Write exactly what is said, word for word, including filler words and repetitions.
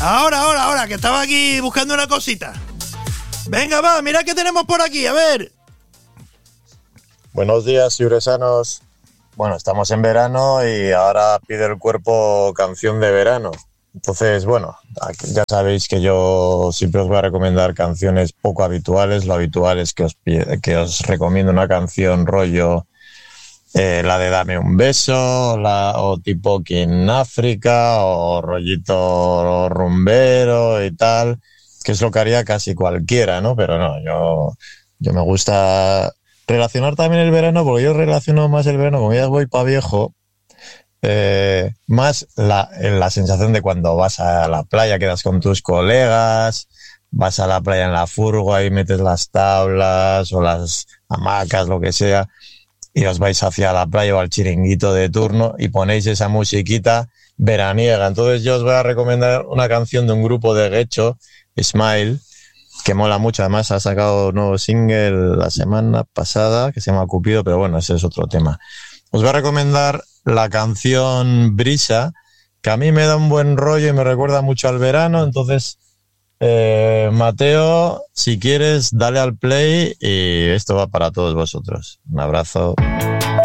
Ahora, ahora, ahora, que estaba aquí buscando una cosita. Venga, va, mira qué tenemos por aquí, a ver. Buenos días, ciuresanos. Bueno, estamos en verano y ahora pide el cuerpo canción de verano. Entonces, bueno, aquí ya sabéis que yo siempre os voy a recomendar canciones poco habituales. Lo habitual es que os, que os recomiendo una canción rollo eh, la de Dame un beso, la, o tipo King África, o rollito rumbero y tal, que es lo que haría casi cualquiera, ¿no? Pero no, yo, yo me gusta relacionar también el verano, porque yo relaciono más el verano, como ya voy pa' viejo, eh, más la, la sensación de cuando vas a la playa, quedas con tus colegas, vas a la playa en la furgo, ahí metes las tablas o las hamacas, lo que sea, y os vais hacia la playa o al chiringuito de turno y ponéis esa musiquita veraniega. Entonces yo os voy a recomendar una canción de un grupo de Guecho, Smile, que mola mucho. Además ha sacado un nuevo single la semana pasada que se llama Cupido, pero bueno, ese es otro tema. Os voy a recomendar la canción Brisa, que a mí me da un buen rollo y me recuerda mucho al verano. Entonces, eh, Mateo, si quieres, dale al play y esto va para todos vosotros. Un abrazo.